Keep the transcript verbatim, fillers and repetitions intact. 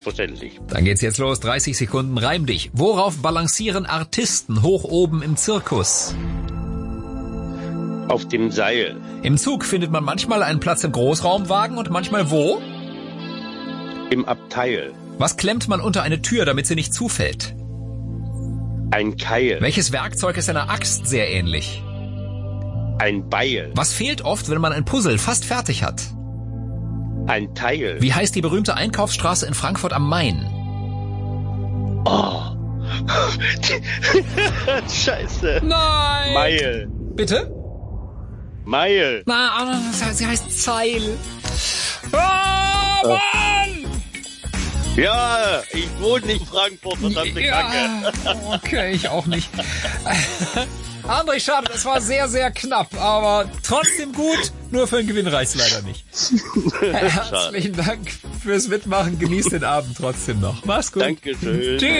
Verständlich. Dann geht's jetzt los. dreißig Sekunden, reim dich. Worauf balancieren Artisten hoch oben im Zirkus? Auf dem Seil. Im Zug findet man manchmal einen Platz im Großraumwagen und manchmal wo? Im Abteil. Was klemmt man unter eine Tür, damit sie nicht zufällt? Ein Keil. Welches Werkzeug ist einer Axt sehr ähnlich? Ein Beil. Was fehlt oft, wenn man ein Puzzle fast fertig hat? Ein Teil. Wie heißt die berühmte Einkaufsstraße in Frankfurt am Main? Oh. Scheiße. Nein. Meil. Bitte? Meil. Na, sie heißt Zeil. Oh, Mann! Ja, ich wohne nicht in Frankfurt, verdammte Kacke. Ja, okay, ich auch nicht. André, schade, das war sehr, sehr knapp, aber trotzdem gut, nur für den Gewinn reicht's leider nicht. Herzlichen Dank fürs Mitmachen, genießt den Abend trotzdem noch. Mach's gut. Dankeschön. Tschüss.